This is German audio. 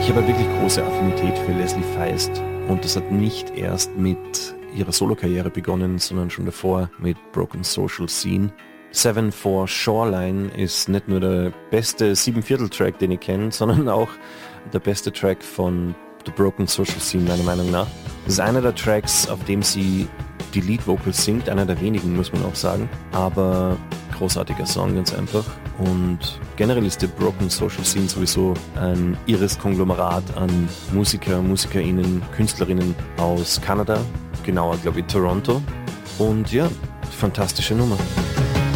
Ich habe wirklich große Affinität für Leslie Feist und das hat nicht erst mit ihrer Solokarriere begonnen, sondern schon davor mit Broken Social Scene. 7 for Shoreline ist nicht nur der beste 7/4-Track, den ich kenne, sondern auch der beste Track von The Broken Social Scene, meiner Meinung nach. Das ist einer der Tracks, auf dem sie die Lead-Vocals singt, einer der wenigen, muss man auch sagen, aber großartiger Song, ganz einfach. Und generell ist die Broken Social Scene sowieso ein irres Konglomerat an Musiker, MusikerInnen, KünstlerInnen aus Kanada, genauer glaube ich Toronto. Und ja, fantastische Nummer.